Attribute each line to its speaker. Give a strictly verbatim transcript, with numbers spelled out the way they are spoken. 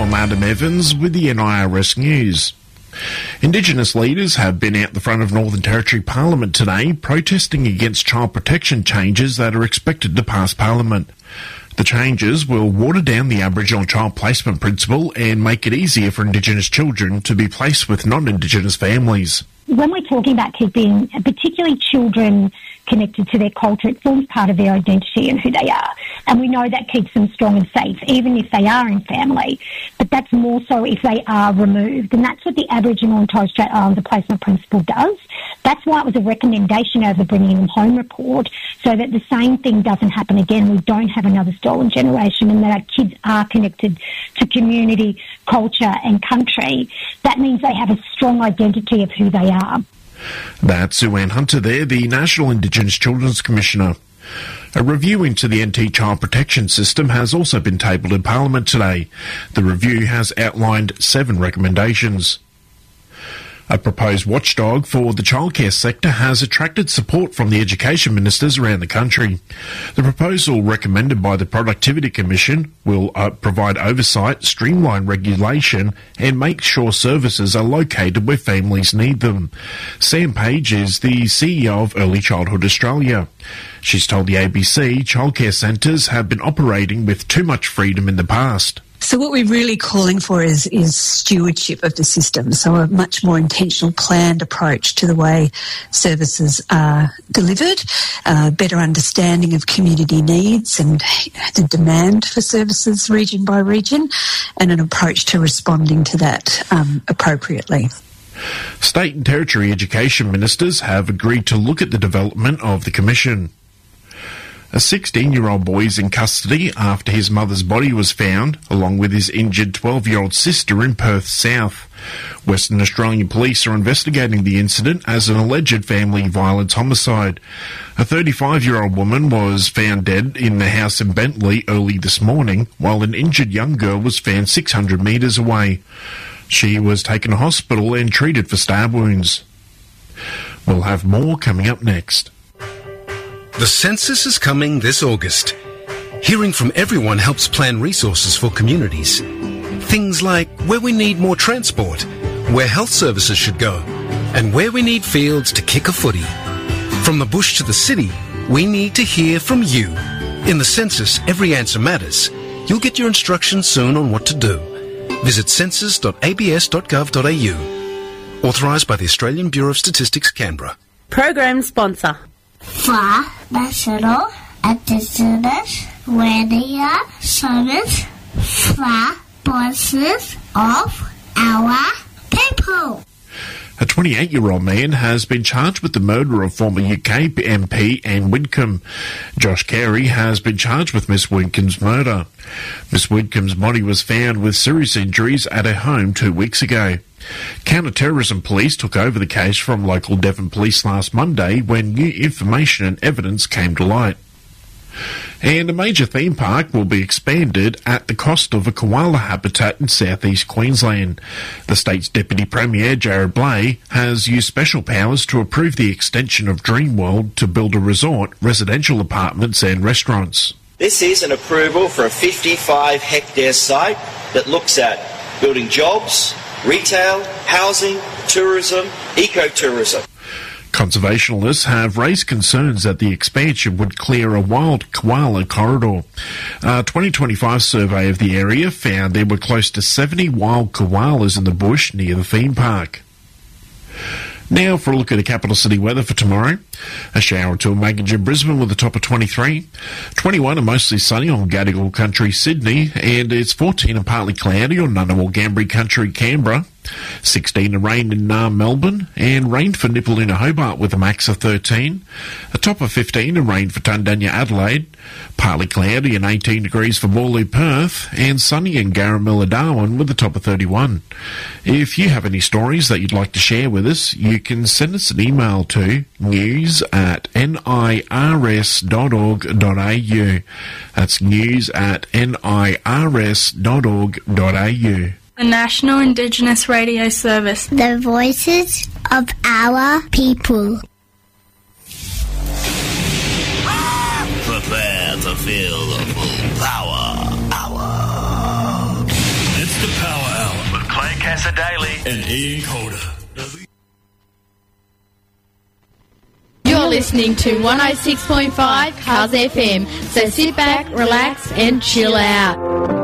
Speaker 1: I'm Adam Evans with the N I R S News. Indigenous leaders have been out the front of Northern Territory Parliament today protesting against child protection changes that are expected to pass Parliament. The changes will water down the Aboriginal child placement principle and make it easier for Indigenous children to be placed with non-Indigenous families.
Speaker 2: When we're talking about keeping particularly children connected to their culture, it forms part of their identity and who they are. And we know that keeps them strong and safe, even if they are in family. But that's more so if they are removed. And that's what the Aboriginal and Torres Strait Islander placement principle does. That's why it was a recommendation of the Bringing Them Home report, so that the same thing doesn't happen again. We don't have another stolen generation, and that our kids are connected to community, culture and country. That means they have a strong identity of who they are.
Speaker 1: That's Sue-Ann Hunter there, the National Indigenous Children's Commissioner. A review into the N T child protection system has also been tabled in Parliament today. The review has outlined seven recommendations. A proposed watchdog for the childcare sector has attracted support from the education ministers around the country. The proposal, recommended by the Productivity Commission, will uh, provide oversight, streamline regulation and make sure services are located where families need them. Sam Page is the C E O of Early Childhood Australia. She's told the A B C childcare centres have been operating with too much freedom in the past.
Speaker 3: So what we're really calling for is, is stewardship of the system, so a much more intentional, planned approach to the way services are delivered, uh, better understanding of community needs and the demand for services region by region, and an approach to responding to that um, appropriately.
Speaker 1: State and Territory education ministers have agreed to look at the development of the Commission. A sixteen-year-old boy is in custody after his mother's body was found, along with his injured twelve-year-old sister in Perth South. Western Australian police are investigating the incident as an alleged family violence homicide. A thirty-five-year-old woman was found dead in the house in Bentley early this morning, while an injured young girl was found six hundred metres away. She was taken to hospital and treated for stab wounds. We'll have more coming up next.
Speaker 4: The census is coming this August. Hearing from everyone helps plan resources for communities. Things like where we need more transport, where health services should go, and where we need fields to kick a footy. From the bush to the city, we need to hear from you. In the census, every answer matters. You'll get your instructions soon on what to do. Visit census dot a b s dot gov dot a u. Authorised by the Australian Bureau of Statistics, Canberra.
Speaker 5: Program sponsor.
Speaker 6: For National Indigenous Radio Service for voices of our people.
Speaker 1: A twenty-eight-year-old man has been charged with the murder of former U K M P Anne Widdecombe. Josh Carey has been charged with Miss Widdecombe's murder. Miss Widdecombe's body was found with serious injuries at her home two weeks ago. Counter-terrorism police took over the case from local Devon police last Monday when new information and evidence came to light. And a major theme park will be expanded at the cost of a koala habitat in southeast Queensland. The state's Deputy Premier, Jared Blay, has used special powers to approve the extension of Dreamworld to build a resort, residential apartments and restaurants.
Speaker 7: This is an approval for a fifty-five hectare site that looks at building jobs, retail, housing, tourism, ecotourism.
Speaker 1: Conservationists have raised concerns that the expansion would clear a wild koala corridor. A twenty twenty-five survey of the area found there were close to seventy wild koalas in the bush near the theme park. Now for a look at the capital city weather for tomorrow. A shower or two in Magnitude Brisbane with a top of twenty-three. twenty-one and mostly sunny on Gadigal Country Sydney, and it's fourteen and partly cloudy on Ngunnawal Gambri Country Canberra. sixteen and rain in uh, Melbourne, and rain for Nipaluna Hobart with a max of thirteen. A top of fifteen and rain for Tundanya Adelaide. Partly cloudy and eighteen degrees for Morley Perth, and sunny in Garamilla Darwin with a top of thirty-one. If you have any stories that you'd like to share with us, you can send us an email to news at nirs dot org dot a u. That's news at nirs dot org dot a u.
Speaker 5: The National Indigenous Radio Service.
Speaker 6: The voices of our people.
Speaker 8: Prepare to feel the full power. Power. It's the power. Vanessa Daly
Speaker 9: and Ian Calder.
Speaker 10: You're listening to one oh six point five Cars F M, so sit back, relax and chill out.